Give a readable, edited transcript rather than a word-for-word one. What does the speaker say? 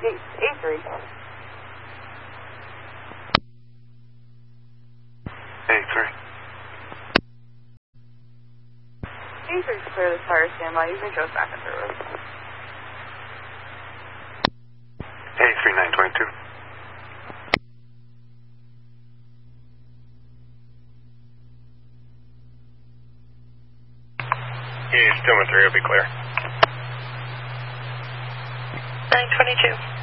A3. A3. A3 is clear this fire standby. You can show us back on service. A3 922. Yeah, still 3 will be clear. 922.